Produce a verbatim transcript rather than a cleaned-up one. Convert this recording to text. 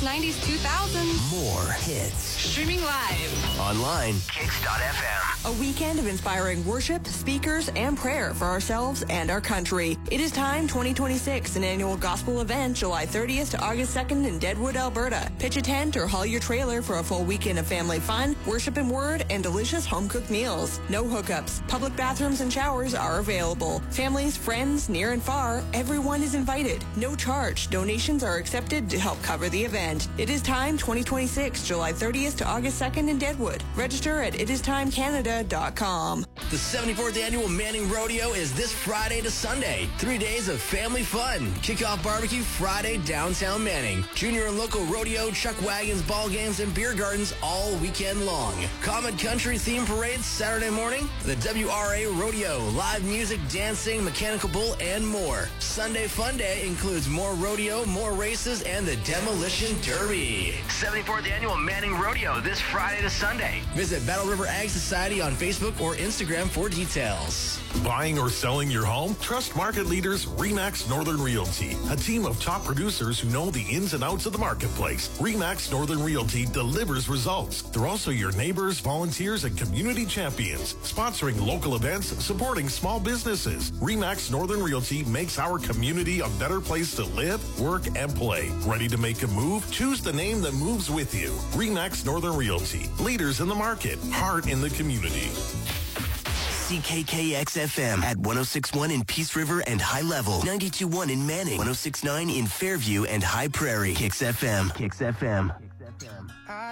nineties, two thousands. More hits. Streaming live. Online. Kicks dot f m. A weekend of inspiring worship, speakers, and prayer for ourselves and our country. It is Time twenty twenty-six, an annual gospel event July thirtieth to August second in Deadwood, Alberta. Pitch a tent or haul your trailer for a full weekend of family fun, worship and word, and delicious home-cooked meals. No hookups. Public bathrooms and showers are available. Families, friends, near and far, everyone is invited. No charge. Donations are accepted to help cover the event. It is Time twenty twenty-six, July thirtieth to August second in Deadwood. Register at it is time canada dot com. The seventy-fourth Annual Manning Rodeo is this Friday to Sunday. Three days of family fun. Kickoff barbecue Friday, downtown Manning. Junior and local rodeo, chuck wagons, ball games, and beer gardens all weekend long. Comet Country theme parades Saturday morning. The W R A Rodeo, live music, dancing, mechanical bull, and more. Sunday Fun Day includes more rodeo, more races, and the Demolition Derby. seventy-fourth Annual Manning Rodeo this Friday to Sunday. Visit Battle River Ag Society on Facebook or Instagram for details. Buying or selling your home? Trust market leaders RE/MAX Northern Realty, a team of top producers who know the ins and outs of the marketplace. RE/MAX Northern Realty delivers results. They're also your neighbors, volunteers, and community champions, sponsoring local events, supporting small businesses. RE/MAX Northern Realty makes our community a better place to live, work, and play. Ready to make a move? Choose the name that moves with you. RE/MAX Northern Realty, leaders in the market, heart in the community. C K K X F M at one oh six point one in Peace River and High Level, ninety-two point one in Manning, one oh six point nine in Fairview and High Prairie. Kicks F M. Kicks F M.